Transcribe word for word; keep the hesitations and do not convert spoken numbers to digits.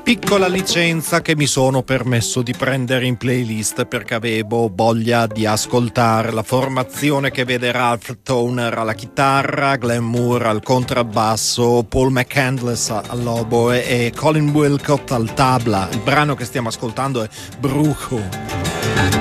Piccola licenza che mi sono permesso di prendere in playlist perché avevo voglia di ascoltare la formazione che vede Ralph Toner alla chitarra, Glenn Moore al contrabbasso, Paul McCandless all'oboe e Colin Wilcott al tabla. Il brano che stiamo ascoltando è Brujo.